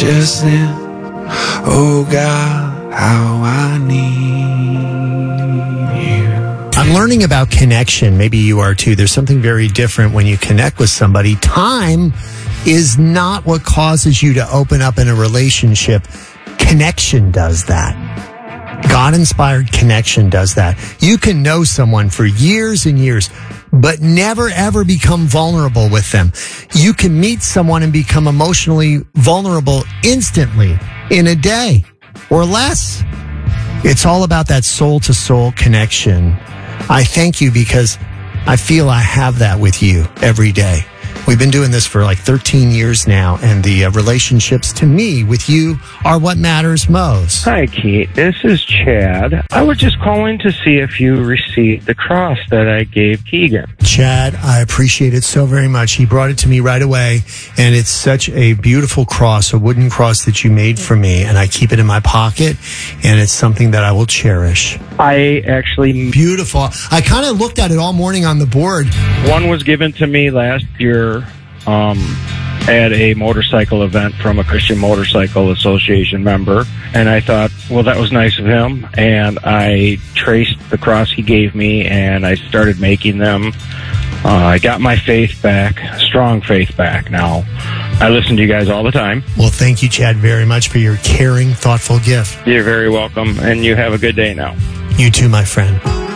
just then. Oh God, how I need you. I'm learning about connection. Maybe you are too. There's something very different when you connect with somebody. Time is not what causes you to open up in a relationship. Connection does that. God-inspired connection does that. You can know someone for years and years, but never ever become vulnerable with them. You can meet someone and become emotionally vulnerable instantly in a day or less. It's all about that soul-to-soul connection. I thank you because I feel I have that with you every day. We've been doing this for like 13 years now, and the relationships to me with you are what matters most. Hi, Keith. This is Chad. I was just calling to see if you received the cross that I gave Keegan. Chad, I appreciate it so very much. He brought it to me right away, and it's such a beautiful cross, a wooden cross that you made for me, and I keep it in my pocket, and it's something that I will cherish. I actually... Beautiful. I kind of looked at it all morning on the board. One was given to me last year at a motorcycle event from a Christian Motorcycle Association member, and I thought, well, that was nice of him, and I traced the cross he gave me, and I started making them. I got my faith back, strong faith back now. I listen to you guys all the time. Well, thank you, Chad, very much for your caring, thoughtful gift. You're very welcome, and you have a good day now. You too, my friend.